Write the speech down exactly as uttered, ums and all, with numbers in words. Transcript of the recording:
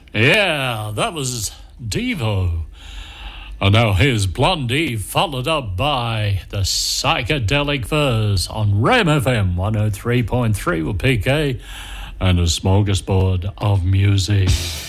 Yeah, that was Devo. And now here's Blondie, followed up by the Psychedelic Furs on Ram F M one oh three point three with P K and a smorgasbord of music.